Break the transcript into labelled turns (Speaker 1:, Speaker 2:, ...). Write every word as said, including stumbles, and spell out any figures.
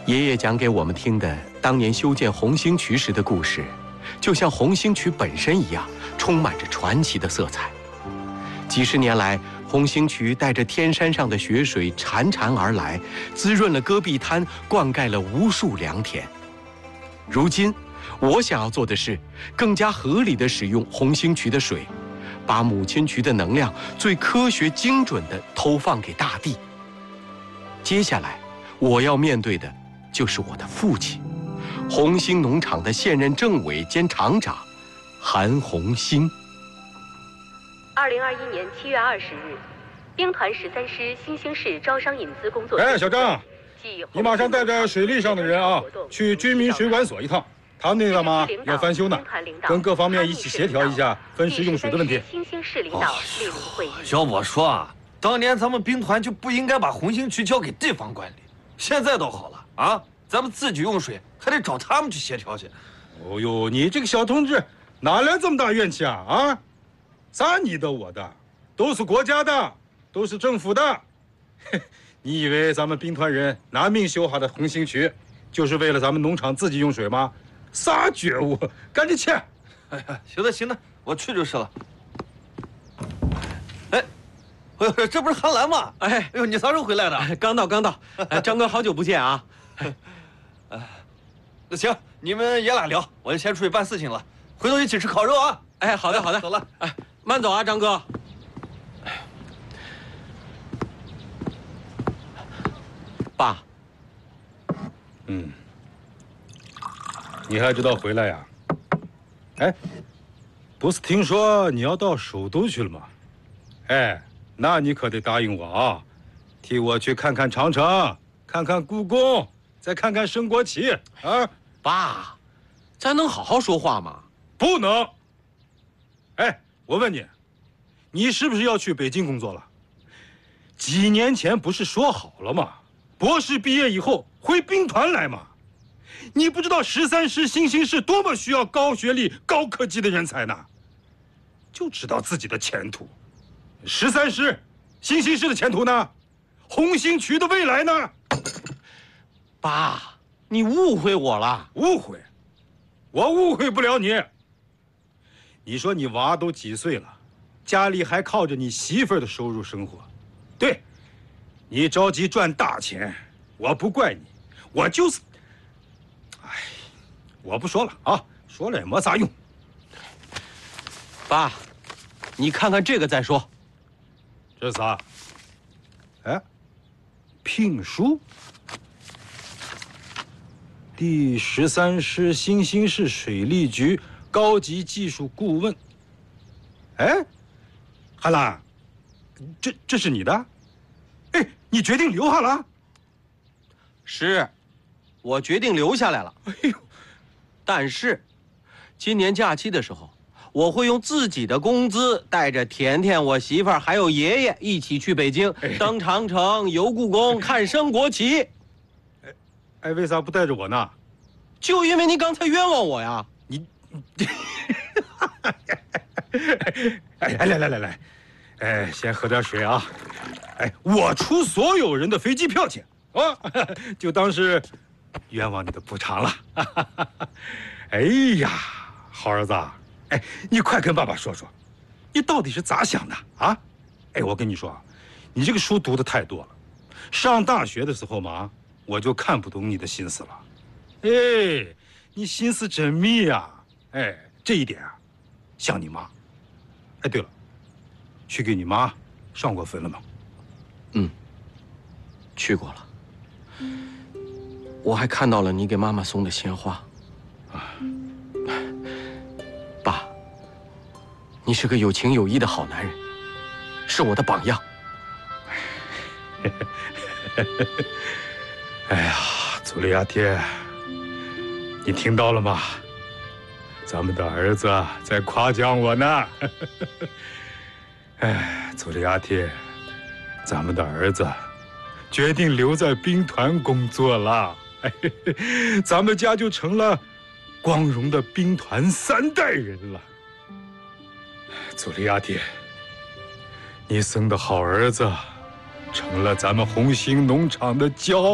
Speaker 1: 爷爷讲给我们听的当年修建红星渠时的故事，就像红星渠本身一样，充满着传奇的色彩。几十年来，红星渠带着天山上的雪水潺潺而来，滋润了戈壁滩，灌溉了无数良田。如今，我想要做的是更加合理地使用红星渠的水，把母亲渠的能量最科学精准地投放给大地。接下来，我要面对的就是我的父亲，红星农场的现任政委兼厂长韩红星。
Speaker 2: 二零二一年七月二十日，兵团十三师新兴市招商引资工作。
Speaker 3: 哎，小张，你马上带着水利上的人啊，去居民水管所一趟。他们那个嘛要翻修呢，跟各方面一起协调一下分时用水的问题。
Speaker 2: 新兴市领导莅临会议。
Speaker 4: 要我说啊，当年咱们兵团就不应该把红星渠交给地方管理，现在倒好了啊，咱们自己用水还得找他们去协调去。
Speaker 3: 哦呦，你这个小同志哪来这么大怨气啊？啊！咱你的我的，都是国家的，都是政府的。你以为咱们兵团人拿命修好的红星渠，就是为了咱们农场自己用水吗？啥觉悟？赶紧去！
Speaker 4: 哎呀，行了行了，我去就是了。哎，哎呦，这不是韩兰吗？哎，哎呦，你啥时候回来的？
Speaker 1: 刚到刚到。哎，张哥，好久不见啊！
Speaker 4: 哎，那行，你们爷俩聊，我就先出去办事情了，回头一起吃烤肉啊！
Speaker 1: 哎，好的好的，
Speaker 4: 走了。
Speaker 1: 哎。慢走啊，张哥。爸。
Speaker 3: 嗯，你还知道回来呀？哎，不是听说你要到首都去了吗？哎，那你可得答应我啊，替我去看看长城，看看故宫，再看看升国旗啊！
Speaker 1: 爸，咱能好好说话吗？
Speaker 3: 不能。哎。我问你，你是不是要去北京工作了？几年前不是说好了吗？博士毕业以后回兵团来嘛。你不知道十三师新兴市多么需要高学历、高科技的人才呢？就知道自己的前途。十三师新兴市的前途呢？红星渠的未来呢？
Speaker 1: 爸，你误会我了。
Speaker 3: 误会？我误会不了你。你说你娃都几岁了，家里还靠着你媳妇儿的收入生活，对，你着急赚大钱，我不怪你，我就是，哎，我不说了啊，说了也没啥用。
Speaker 1: 爸，你看看这个再说。
Speaker 3: 这是啥？哎，聘书。第十三师新兴市水利局高级技术顾问。哎，韩兰，这这是你的？哎，你决定留下了？
Speaker 1: 是，我决定留下来了。哎呦，但是，今年假期的时候，我会用自己的工资带着甜甜、我媳妇儿还有爷爷一起去北京，登长城、游故宫、看升国旗。
Speaker 3: 哎，哎，为啥不带着我呢？
Speaker 1: 就因为你刚才冤枉我呀！
Speaker 3: 你，哎，来来来来来，哎，先喝点水啊！哎，我出所有人的飞机票钱啊，就当是冤枉你的补偿了。哎呀，好儿子，哎，你快跟爸爸说说，你到底是咋想的啊？哎，我跟你说，你这个书读的太多了，上大学的时候嘛，我就看不懂你的心思了。哎，你心思缜密呀！哎，这一点啊，像你妈。哎，对了，去给你妈上过坟了吗？
Speaker 1: 嗯，去过了。我还看到了你给妈妈送的鲜花。啊，爸，你是个有情有义的好男人，是我的榜样。
Speaker 3: 哎呀，祖利亚爹。你听到了吗？咱们的儿子在夸奖我呢。哎，祖利亚提，咱们的儿子决定留在兵团工作了，咱们家就成了光荣的兵团三代人了。祖利亚提，你生的好儿子，成了咱们红星农场的骄傲。